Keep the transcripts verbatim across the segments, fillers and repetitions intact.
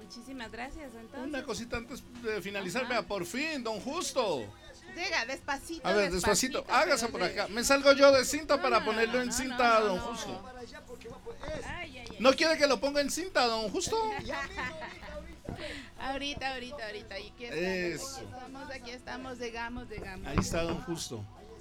Muchísimas gracias, entonces. Una cosita antes de finalizar, Ajá. vea, por fin, don Justo. Llega, despacito. A ver, despacito, despacito hágase por acá. Me salgo yo de cinta no, para no, ponerlo en no, cinta, no, no, don no. Justo. Ay, ay, ay. ¿No quiere que lo ponga en cinta, don Justo? Ahorita, ahorita, ahorita. Aquí estamos, Eso. Aquí estamos, aquí estamos, llegamos, llegamos. Ahí está don Justo.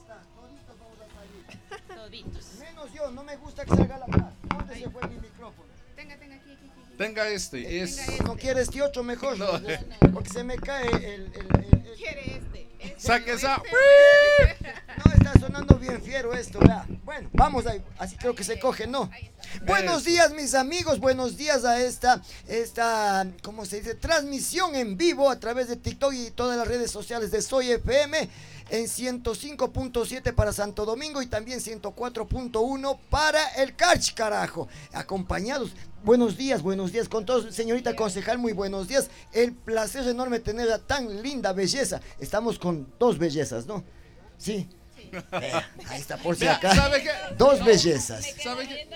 Toditos. Menos yo, no me gusta que salga la cara. ¿Dónde Ay. se fue mi micrófono? Tenga, tenga aquí, aquí, aquí. Tenga este, es... Tenga este. ¿No quiere este otro mejor? No. Porque se me cae el... el, el, el... Quiere este. este Saque esa... Este. No, está sonando bien fiero esto, ¿verdad? Bueno, vamos ahí, así creo que se coge, ¿no? Buenos días, mis amigos, buenos días a esta, esta, ¿cómo se dice? Transmisión en vivo a través de TikTok y todas las redes sociales de Soy F M en ciento cinco punto siete para Santo Domingo y también ciento cuatro punto uno para el Carchi, carajo. Acompañados, buenos días, buenos días con todos, señorita concejal, muy buenos días. El placer enorme tener a tan linda belleza. Estamos con dos bellezas, ¿no? Sí. Eh, ahí está, por si acá. ¿Sabe qué? Dos bellezas. ¿Sabe qué?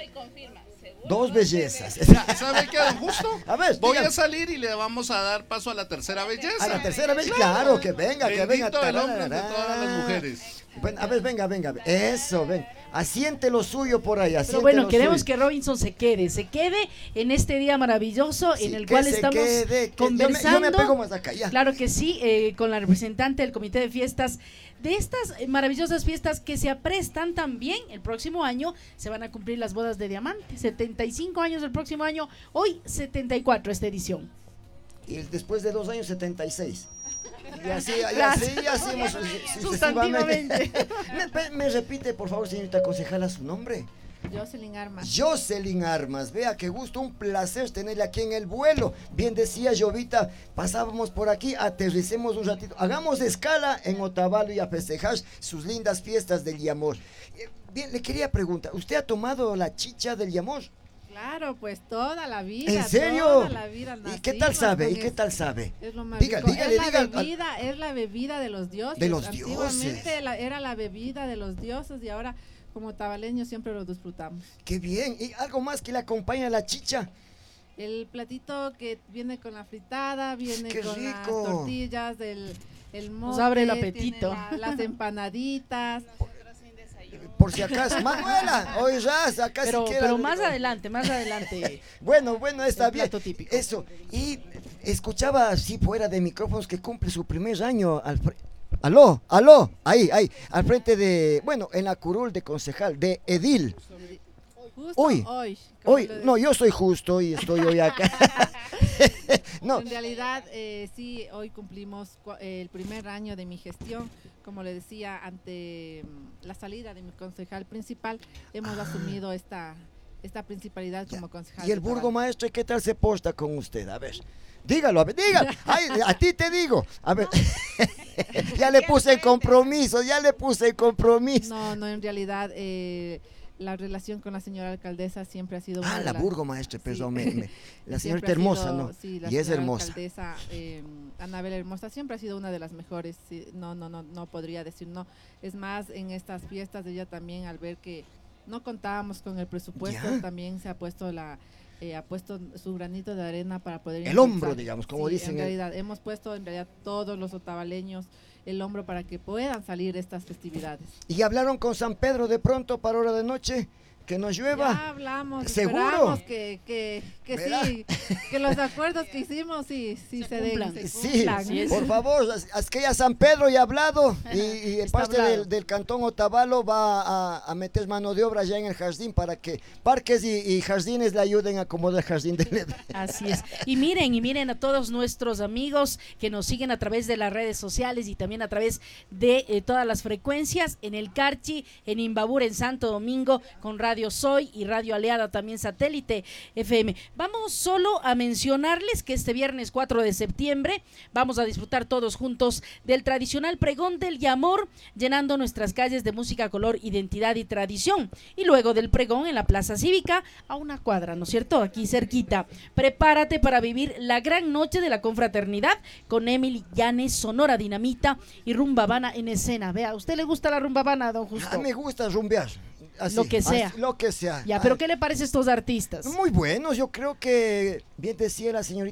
Dos bellezas. ¿Sabe qué, don Justo? A ver, voy dígame. a salir y le vamos a dar paso a la tercera belleza. A la tercera belleza, claro, que venga, que venga. Bendito el hombre de todas las mujeres. Bueno, a ver, venga, venga. Eso, ven. Asiente lo suyo por ahí. Pero bueno, queremos suyo. que Robinson se quede, se quede en este día maravilloso sí, en el cual estamos quede, conversando. Yo me, yo me pego más acá, ya. Claro que sí, eh, con la representante del Comité de Fiestas, de estas maravillosas fiestas que se aprestan también. El próximo año se van a cumplir las bodas de diamante, setenta y cinco años el próximo año, hoy setenta y cuatro esta edición. Y después de dos años, setenta y seis. Y así, y así, y así hemos, sustantivamente. me, me repite, por favor, señorita concejala, su nombre. Jocelyn Armas. Jocelyn Armas, vea qué gusto, un placer tenerla aquí en el vuelo. Bien decía Jovita, pasábamos por aquí, aterricemos un ratito, hagamos escala en Otavalo y a festejar sus lindas fiestas del Yamor. Bien, le quería preguntar, ¿usted ha tomado la chicha del Yamor? Claro, pues toda la vida. ¿En serio? Toda la vida. ¿Y qué tal sabe? ¿Y qué tal sabe? Es lo más Diga, rico. dígale, es, diga, la bebida, es la bebida de los dioses. De los Antiguamente dioses. La, era la bebida de los dioses y ahora como tabaleños siempre lo disfrutamos. Qué bien. ¿Y algo más que le acompaña a la chicha? El platito que viene con la fritada, viene Qué con rico. las tortillas, del el mote, nos abre el apetito. La, las empanaditas. Por si acaso, Manuela, hoy ya, acá pero, si quiera. Pero más adelante, más adelante. Bueno, bueno, está bien. Típico. Eso. Y escuchaba así fuera de micrófonos que cumple su primer año al frente. Aló, aló, ahí, ahí, al frente de, bueno, en la curul de concejal, de Edil. Justo hoy, hoy, hoy, no, yo soy justo y estoy hoy acá. No. En realidad, eh, sí, hoy cumplimos eh, el primer año de mi gestión. Como le decía, ante um, la salida de mi concejal principal, hemos ah. asumido esta, esta principalidad ya. como concejal. ¿Y el burgomaestre qué tal se porta con usted? A ver. Dígalo, a ver, dígalo. Ay, a ti te digo. A ver. Ya le puse el compromiso, ya le puse el compromiso. No, no, en realidad eh, la relación con la señora alcaldesa siempre ha sido... Ah, una la las, burgomaestre, perdón, sí. me, me, la señorita hermosa, sido, ¿no? Sí, la y es hermosa. La alcaldesa eh, Anabel Hermosa siempre ha sido una de las mejores, sí, no, no, no, no podría decir no. Es más, en estas fiestas ella también, al ver que no contábamos con el presupuesto, ¿ya? También se ha puesto la... Eh, ha puesto su granito de arena para poder... El hombro, digamos, como sí, dicen. En realidad, el... hemos puesto en realidad todos los otavaleños el hombro para que puedan salir estas festividades. ¿Y hablaron con San Pedro de pronto para hora de noche? ¿Que nos llueva? Ya hablamos, ¿seguro? que, que, que sí, que los acuerdos que hicimos sí, sí se, se den. Se sí, sí, por favor, es que ya San Pedro ya ha hablado y, y el parte del, del cantón Otavalo va a, a meter mano de obra ya en el jardín para que parques y, y jardines le ayuden a acomodar el jardín de Así es. Y miren, y miren a todos nuestros amigos que nos siguen a través de las redes sociales y también a través de eh, todas las frecuencias en el Carchi, en Imbabura, en Santo Domingo, con Radio Soy y Radio Aliada, también satélite F M. Vamos solo a mencionarles que este viernes cuatro de septiembre vamos a disfrutar todos juntos del tradicional pregón del Yamor, llenando nuestras calles de música, color, identidad y tradición. Y luego del pregón en la Plaza Cívica, a una cuadra, ¿no es cierto? Aquí cerquita. Prepárate para vivir la gran noche de la confraternidad con Emily Llanes, Sonora Dinamita y Rumba Habana en escena. Vea, ¿a usted le gusta la Rumba Habana, don Justo? A mí me gusta rumbear. Así, lo que sea. Así, lo que sea. Ya, pero ¿qué le parece a estos artistas? Muy buenos, yo creo que, bien decía la señorita